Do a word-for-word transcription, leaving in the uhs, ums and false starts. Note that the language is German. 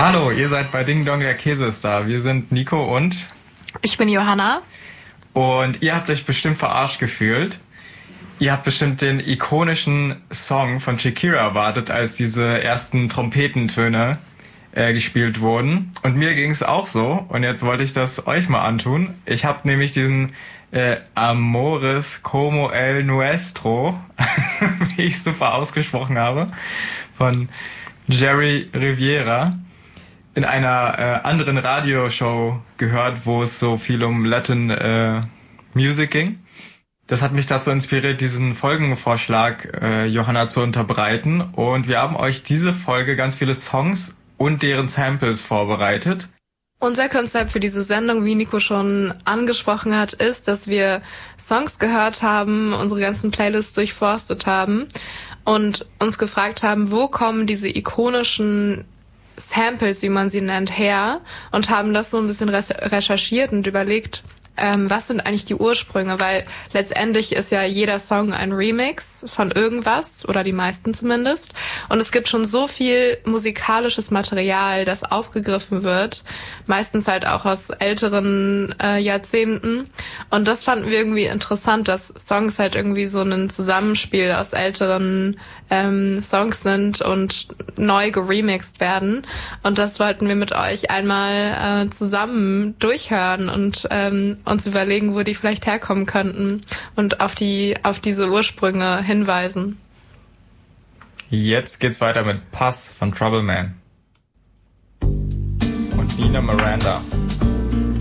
Hallo, ihr seid bei Ding Dong, der Käse ist da. Wir sind Nico und... Ich bin Johanna. Und ihr habt euch bestimmt verarscht gefühlt. Ihr habt bestimmt den ikonischen Song von Shakira erwartet, als diese ersten Trompetentöne äh, gespielt wurden. Und mir ging es auch so. Und jetzt wollte ich das euch mal antun. Ich habe nämlich diesen äh, Amores como el nuestro, wie ich super ausgesprochen habe, von Jerry Rivera in einer äh, anderen Radioshow gehört, wo es so viel um Latin äh, Music ging. Das hat mich dazu inspiriert, diesen Folgenvorschlag äh, Johanna zu unterbreiten. Und wir haben euch diese Folge ganz viele Songs und deren Samples vorbereitet. Unser Konzept für diese Sendung, wie Nico schon angesprochen hat, ist, dass wir Songs gehört haben, unsere ganzen Playlists durchforstet haben und uns gefragt haben, wo kommen diese ikonischen Samples, wie man sie nennt, her, und haben das so ein bisschen recherchiert und überlegt, ähm, was sind eigentlich die Ursprünge, weil letztendlich ist ja jeder Song ein Remix von irgendwas, oder die meisten zumindest, und es gibt schon so viel musikalisches Material, das aufgegriffen wird, meistens halt auch aus älteren äh, Jahrzehnten, und das fanden wir irgendwie interessant, dass Songs halt irgendwie so ein Zusammenspiel aus älteren ähm, Songs sind und neu geremixed werden, und das wollten wir mit euch einmal äh, zusammen durchhören und ähm, uns überlegen, wo die vielleicht herkommen könnten und auf die auf diese Ursprünge hinweisen. Jetzt geht's weiter mit Pass von Trouble Man und Nina Miranda.